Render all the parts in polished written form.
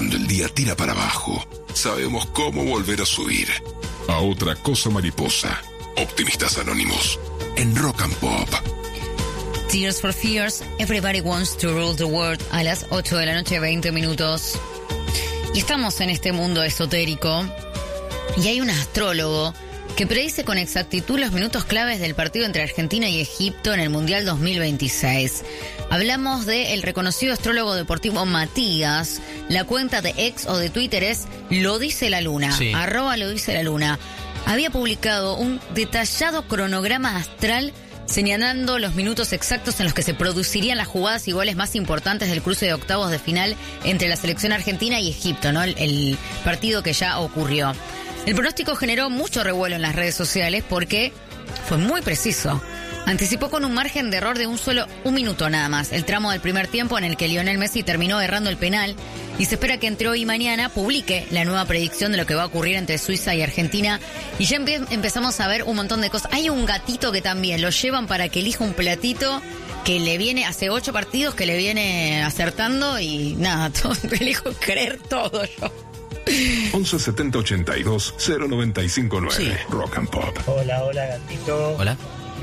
Cuando el día tira para abajo, sabemos cómo volver a subir. A otra cosa mariposa. Optimistas Anónimos. En Rock and Pop. Tears for Fears, Everybody Wants to Rule the World, a las 8 de la noche, 20 minutos. Y estamos en este mundo esotérico. Y hay un astrólogo que predice con exactitud los minutos claves del partido entre Argentina y Egipto en el Mundial 2026. Hablamos del reconocido astrólogo deportivo Matías. La cuenta de X o de Twitter es Lo Dice la Luna, sí. @LoDiceLaLuna. Había publicado un detallado cronograma astral señalando los minutos exactos en los que se producirían las jugadas y goles más importantes del cruce de octavos de final entre la selección argentina y Egipto, ¿no? El partido que ya ocurrió. El pronóstico generó mucho revuelo en las redes sociales porque fue muy preciso. Anticipó con un margen de error de un minuto nada más el tramo del primer tiempo en el que Lionel Messi terminó errando el penal, y se espera que entre hoy y mañana publique la nueva predicción de lo que va a ocurrir entre Suiza y Argentina, y ya empezamos a ver un montón de cosas. Hay un gatito que también lo llevan para que elija un platito que le viene, hace 8 partidos que le viene acertando, y nada, todo, elijo creer todo yo. 11 70 82 095 9. Sí. Rock and Pop. Hola, gatito. Hola.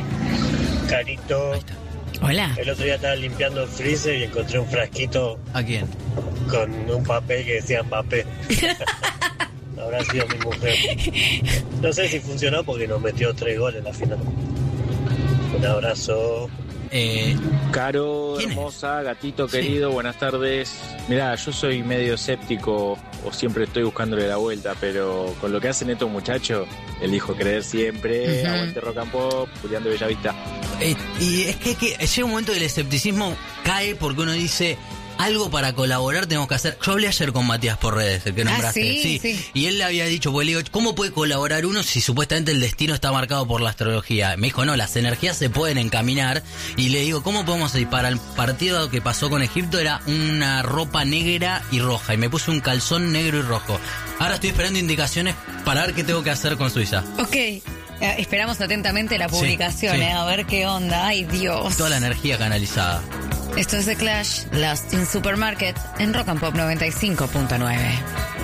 Carito. Ahí está. Hola. El otro día estaba limpiando el freezer y encontré un frasquito ¿A quién? con un papel que decía Mbappé. Habrá sido mi mujer. No sé si funcionó porque nos metió 3 goles en la final. Un abrazo. Caro, ¿Quién es? hermosa, gatito Sí. querido, buenas tardes. Mirá, yo soy medio escéptico o siempre estoy buscándole la vuelta, pero con lo que hacen estos muchachos, elijo creer siempre. Ujú. Aguante Rock and Pop, Julián de Bellavista. Y es que llega un momento que el escepticismo cae porque uno dice, algo para colaborar tenemos que hacer. Yo hablé ayer con Matías por redes, el que nombraste. sí. Y él le había dicho, pues le digo, ¿cómo puede colaborar uno si supuestamente el destino está marcado por la astrología? Me dijo, no, las energías se pueden encaminar. Y le digo, ¿cómo podemos ir? Para el partido que pasó con Egipto era una ropa negra y roja, y me puse un calzón negro y rojo. Ahora estoy esperando indicaciones para ver qué tengo que hacer con Suiza. Ok, esperamos atentamente la publicación, sí. a ver qué onda. Ay, Dios. Toda la energía canalizada. Esto es The Clash, Lost in Supermarket, en Rock and Pop 95.9.